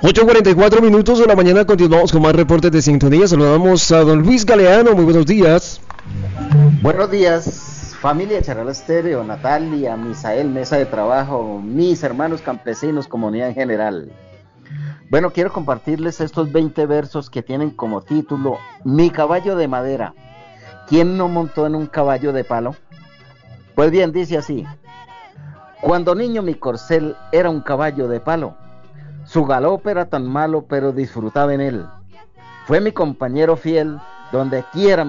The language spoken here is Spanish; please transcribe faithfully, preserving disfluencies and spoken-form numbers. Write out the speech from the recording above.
ocho cuarenta y cuatro minutos de la mañana, continuamos con más reportes de sintonía. Saludamos a don Luis Galeano, muy buenos días. Buenos días, familia Charral Estéreo, Natalia, Misael, mesa de trabajo, mis hermanos campesinos, comunidad en general. Bueno, quiero compartirles estos veinte versos que tienen como título Mi caballo de madera. ¿Quién no montó en un caballo de palo? Pues bien, dice así: cuando niño mi corcel era un caballo de palo. Su galope era tan malo, pero disfrutaba en él. Fue mi compañero fiel, donde quiera